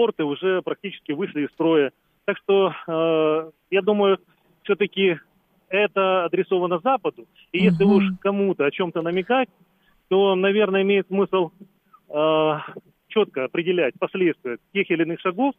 порты уже практически вышли из строя. Так что, я думаю, все-таки это адресовано Западу. И если уж кому-то о чем-то намекать, то, наверное, имеет смысл четко определять последствия тех или иных шагов.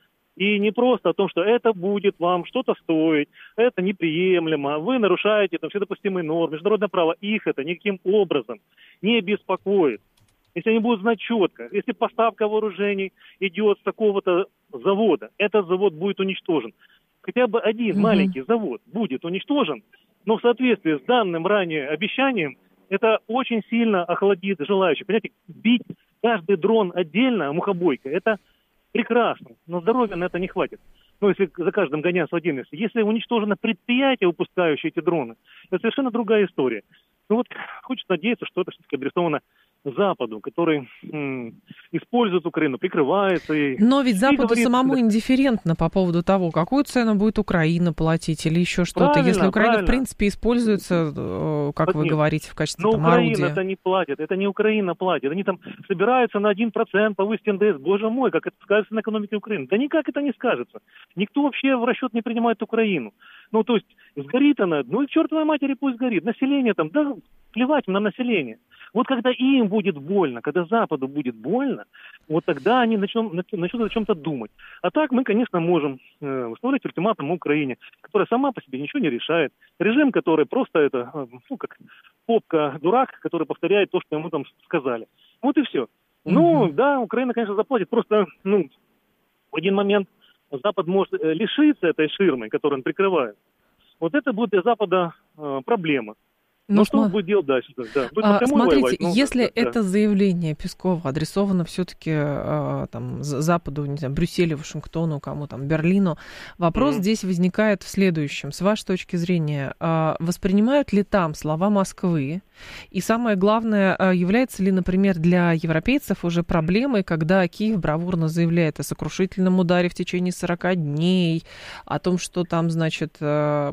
И не просто о том, что это будет вам что-то стоить, это неприемлемо, вы нарушаете там все допустимые нормы, международное право. Их это никаким образом не беспокоит. Если они будут знать четко, если поставка вооружений идет с такого-то завода, этот завод будет уничтожен. Хотя бы один маленький завод будет уничтожен, но в соответствии с данным ранее обещанием, это очень сильно охладит желающих. Понимаете, бить каждый дрон отдельно, мухобойка, это прекрасно, но здоровья на это не хватит. Ну, если за каждым гоняться в отдельности. Если уничтожено предприятие, выпускающее эти дроны, это совершенно другая история. Ну вот, хочется надеяться, что это все-таки адресовано Западу, который использует Украину, прикрывается. Но ведь Западу говорит, самому индифферентно по поводу того, какую цену будет Украина платить или еще что-то. Если Украина, в принципе, используется, как вы говорите, в качестве там, орудия. Но Украина-то не платит, это не Украина платит. Они там собираются на 1% повысить НДС. Боже мой, как это скажется на экономике Украины. Да никак это не скажется. Никто вообще в расчет не принимает Украину. Ну, то есть, сгорит она, ну и к чертовой матери пусть горит. Население там, да плевать на население. Вот когда им будет больно, когда Западу будет больно, вот тогда они начнут о чем-то думать. А так мы, конечно, можем выставлять ультиматум Украине, которая сама по себе ничего не решает. Режим, который просто это, ну, как попка-дурак, который повторяет то, что ему там сказали. Вот и все. Ну, да, Украина, конечно, заплатит. Просто, ну, в один момент Запад может лишиться этой ширмы, которую он прикрывает. Вот это будет для Запада проблема. Ну, что он будет делать дальше? Да. Смотрите, воевать, если это заявление Пескова адресовано все-таки там, Западу, не знаю, Брюсселю, Вашингтону, кому там, Берлину, вопрос здесь возникает в следующем. С вашей точки зрения, воспринимают ли там слова Москвы? И самое главное, является ли, например, для европейцев уже проблемой, когда Киев бравурно заявляет о сокрушительном ударе в течение 40 дней, о том, что там, значит, в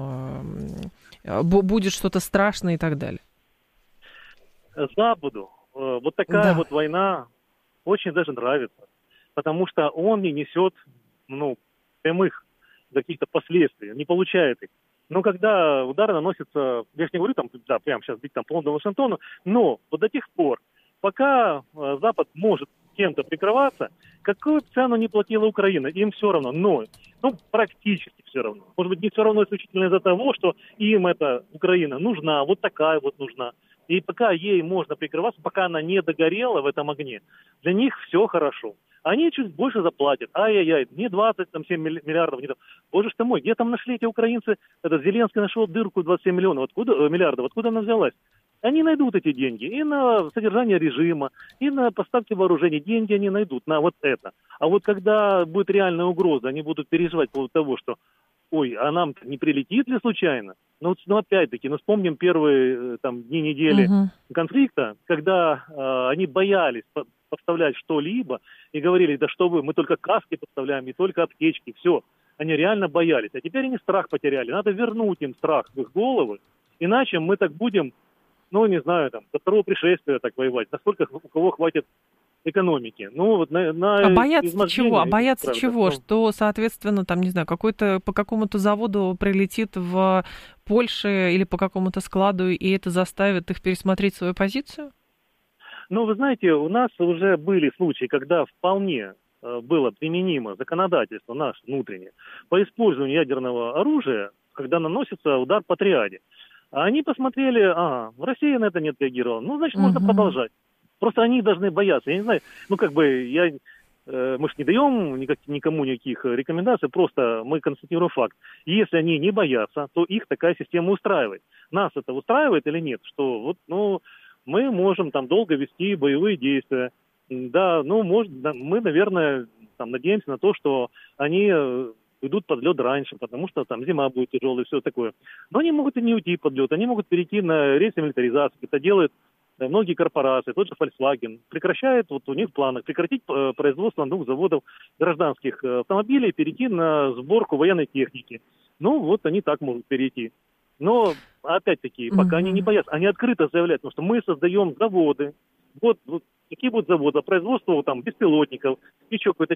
общем, будет что-то страшное и так далее? Западу вот такая вот война очень даже нравится, потому что он не несет, ну, прямых каких-то последствий, не получает их. Но когда удары наносятся, я же не говорю там, да, прямо сейчас бить там по Лондону, Вашингтону, но вот до тех пор, пока Запад может кем-то прикрываться, какую цену не платила Украина, им все равно, но, ну, практически все равно. Может быть, не все равно исключительно из-за того, что им эта Украина нужна, вот такая вот нужна. И пока ей можно прикрываться, пока она не догорела в этом огне, для них все хорошо. Они чуть больше заплатят. Ай-яй-яй, не 27 миллиардов, не там. Боже ж ты мой, где там нашли эти украинцы? Этот Зеленский нашел дырку 27 миллиардов. Откуда она взялась? Они найдут эти деньги и на содержание режима, и на поставки вооружений. Деньги они найдут на вот это. А вот когда будет реальная угроза, они будут переживать по поводу того, что ой, а нам не прилетит ли случайно? Ну, опять-таки, вспомним первые там, дни недели конфликта, когда они боялись поставлять что-либо и говорили, да что вы, мы только каски поставляем, и только аптечки, все. Они реально боялись. А теперь они страх потеряли. Надо вернуть им страх в их головы, иначе мы так будем, ну, не знаю, там, до второго пришествия так воевать. Насколько у кого хватит экономики. Ну, вот а бояться чего? А бояться правда, чего? Что, соответственно, там, не знаю, по какому-то заводу прилетит в Польше или по какому-то складу, и это заставит их пересмотреть свою позицию? Ну, вы знаете, у нас уже были случаи, когда вполне было применимо законодательство наше внутреннее по использованию ядерного оружия, когда наносится удар по триаде. А они посмотрели, Россия на это не отреагировала, ну, значит, можно продолжать. Просто они должны бояться. Я не знаю, ну, как бы, мы же не даем никому никаких рекомендаций, просто мы констатируем факт. Если они не боятся, то их такая система устраивает. Нас это устраивает или нет? Что вот, ну, мы можем там долго вести боевые действия. Да, ну, мы, наверное, там надеемся на то, что они идут под лед раньше, потому что там зима будет тяжелая и все такое. Но они могут и не уйти под лед, они могут перейти на рейсы милитаризации. Это делают многие корпорации, тот же Volkswagen, прекращает, вот у них в планах прекратить производство на 2 заводов гражданских автомобилей и перейти на сборку военной техники. Ну, вот они так могут перейти. Но, опять-таки, пока они не боятся, они открыто заявляют, потому что мы создаем заводы. Вот какие будут заводы, производство там беспилотников, еще какой-то